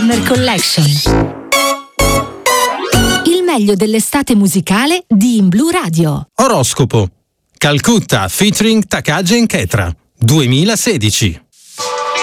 Summer Collection. Il meglio dell'estate musicale di In Blu Radio. Oroscopo. Calcutta featuring Takagi Nketra 2016.